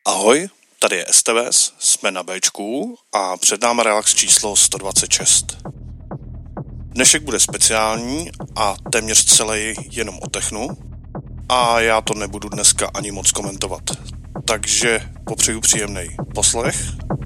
Ahoj, tady je STVS, jsme na Bčku a před náma relax číslo 126. Dnešek bude speciální a téměř celý jenom o technu a já to nebudu dneska ani moc komentovat. Takže popřeju příjemný poslech